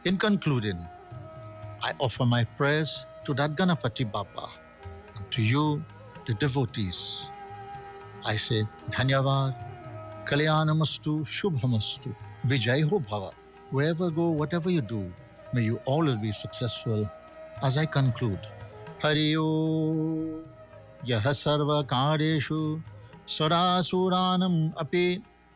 In concluding, I offer my prayers to that Ganapati Bappa and to you, the devotees. I say Dhanyavad, Kalyanamastu, Shubhamastu, Vijay Ho Bhava. Wherever go, whatever you do, may you always be successful. As I conclude, Hari Om Yaha Sarva Kareshu Sarasuranam Api